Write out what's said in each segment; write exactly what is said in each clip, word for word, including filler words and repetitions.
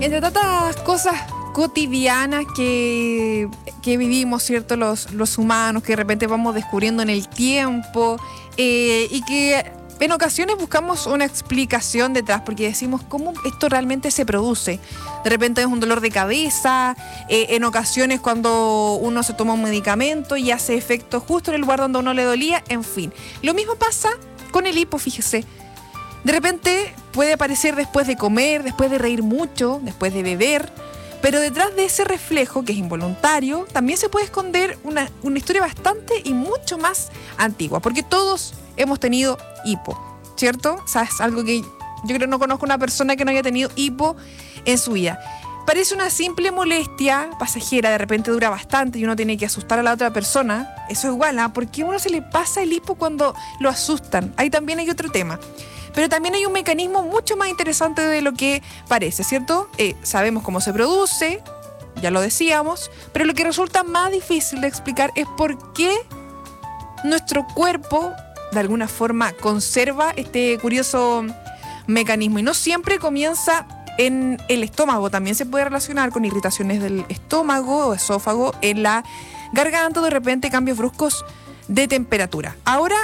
entre tantas cosas cotidianas que, que vivimos, ¿cierto? Los, los humanos, que de repente vamos descubriendo en el tiempo eh, y que en ocasiones buscamos una explicación detrás porque decimos cómo esto realmente se produce. De repente es un dolor de cabeza, eh, en ocasiones cuando uno se toma un medicamento y hace efecto justo en el lugar donde a uno le dolía, en fin. Lo mismo pasa con el hipo, fíjese. De repente puede aparecer después de comer, después de reír mucho, después de beber, pero detrás de ese reflejo, que es involuntario, también se puede esconder una, una historia bastante y mucho más antigua, porque todos hemos tenido hipo, ¿cierto? O sea, es algo que yo creo que no conozco una persona que no haya tenido hipo en su vida. Parece una simple molestia pasajera, de repente dura bastante y uno tiene que asustar a la otra persona. Eso es igual, ¿ah? ¿Por qué a uno se le pasa el hipo cuando lo asustan? Ahí también hay otro tema. Pero también hay un mecanismo mucho más interesante de lo que parece, ¿cierto? Eh, sabemos cómo se produce, ya lo decíamos, pero lo que resulta más difícil de explicar es por qué nuestro cuerpo, de alguna forma, conserva este curioso mecanismo. Y no siempre comienza en el estómago, también se puede relacionar con irritaciones del estómago o esófago, en la garganta, de repente cambios bruscos de temperatura. Ahora,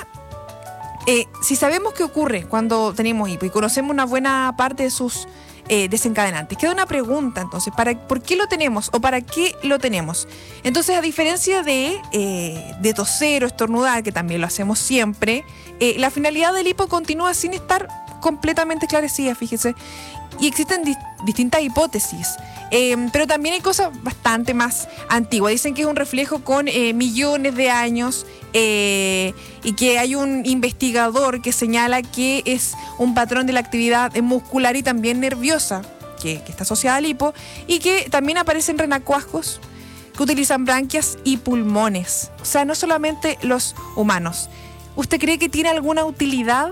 Eh, si sabemos qué ocurre cuando tenemos hipo y conocemos una buena parte de sus eh, desencadenantes, queda una pregunta entonces, ¿para, ¿por qué lo tenemos o para qué lo tenemos? Entonces, a diferencia de, eh, de toser o estornudar, que también lo hacemos siempre, eh, la finalidad del hipo continúa sin estar completamente esclarecida, fíjese, y existen di- distintas hipótesis. Eh, pero también hay cosas bastante más antiguas. Dicen que es un reflejo con eh, millones de años eh, y que hay un investigador que señala que es un patrón de la actividad muscular y también nerviosa que, que está asociada al hipo y que también aparecen renacuajos que utilizan branquias y pulmones. O sea, no solamente los humanos. ¿Usted cree que tiene alguna utilidad?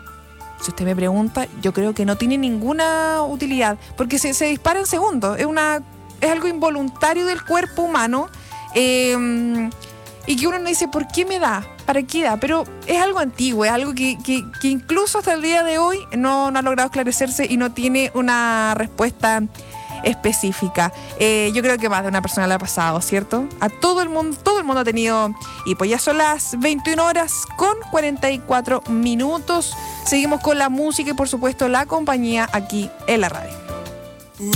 Si usted me pregunta, yo creo que no tiene ninguna utilidad, porque se, se dispara en segundos. Es una, es algo involuntario del cuerpo humano eh, y que uno no dice, ¿por qué me da? ¿Para qué da? Pero es algo antiguo, es algo que, que, que incluso hasta el día de hoy no, no ha logrado esclarecerse y no tiene una respuesta específica. Eh, yo creo que más de una persona le ha pasado, ¿cierto? A todo el mundo, todo el mundo ha tenido hipo. Ya son las veintiuna horas con cuarenta y cuatro minutos. Seguimos con la música y por supuesto la compañía aquí en la radio.